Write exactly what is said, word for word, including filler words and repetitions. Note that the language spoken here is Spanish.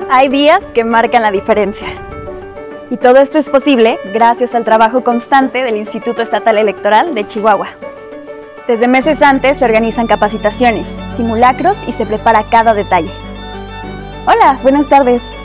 Hay días que marcan la diferencia. Y todo esto es posible gracias al trabajo constante del Instituto Estatal Electoral de Chihuahua. Desde meses antes se organizan capacitaciones, simulacros y se prepara cada detalle. Hola, buenas tardes.